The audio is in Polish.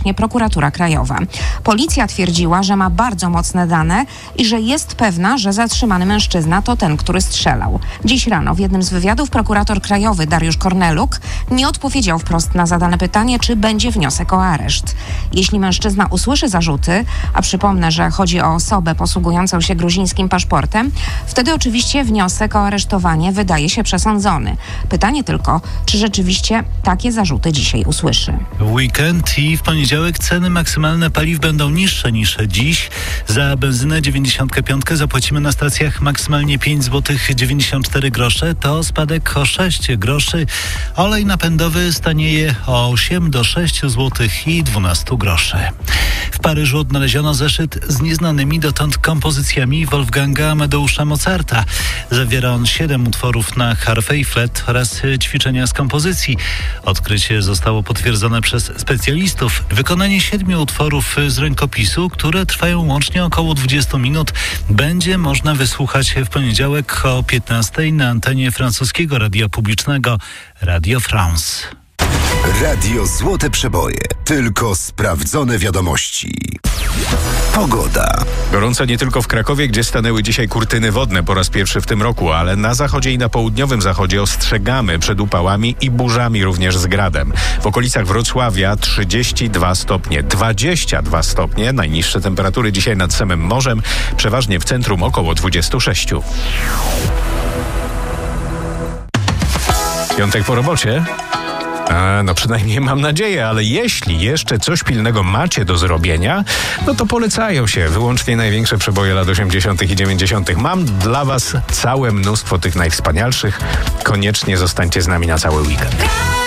właśnie prokuratura krajowa. Policja twierdziła, że ma bardzo mocne dane i że jest pewna, że zatrzymany mężczyzna to ten, który strzelał. Dziś rano w jednym z wywiadów prokurator krajowy Dariusz Korneluk nie odpowiedział wprost na zadane pytanie, czy będzie wniosek o areszt. Jeśli mężczyzna usłyszy zarzuty, a przypomnę, że chodzi o osobę posługującą się gruzińskim paszportem, wtedy oczywiście wniosek o aresztowanie wydaje się przesądzony. Pytanie tylko, czy rzeczywiście takie zarzuty dzisiaj usłyszy. Weekend i w poniedziałek ceny maksymalne paliw będą niższe niż dziś. Za benzynę 95 zapłacimy na stacjach maksymalnie 5 zł 94 grosze. To spadek o 6 groszy. Olej napędowy stanieje o 8 do 6 zł i 12 groszy. W Paryżu odnaleziono zeszyt z nieznanymi dotąd kompozycjami Wolfganga Amadeusza Mozarta. Zawiera on 7 utworów na harfę i flet oraz ćwiczenia z kompozycji. Odkrycie zostało potwierdzone przez specjalistów. Wykonanie 7 utworów z rękopisu, które trwają łącznie około 20 minut, będzie można wysłuchać w poniedziałek o 15 na antenie francuskiego radia publicznego Radio France. Radio Złote Przeboje. Tylko sprawdzone wiadomości. Pogoda. Gorąco nie tylko w Krakowie, gdzie stanęły dzisiaj kurtyny wodne po raz pierwszy w tym roku, ale na zachodzie i na południowym zachodzie ostrzegamy przed upałami i burzami również z gradem. W okolicach Wrocławia 32 stopnie, 22 stopnie, najniższe temperatury dzisiaj nad samym morzem, przeważnie w centrum około 26. Piątek po robocie? No przynajmniej mam nadzieję, ale jeśli jeszcze coś pilnego macie do zrobienia, no to polecają się wyłącznie największe przeboje lat 80. i 90. Mam dla Was całe mnóstwo tych najwspanialszych. Koniecznie zostańcie z nami na cały weekend.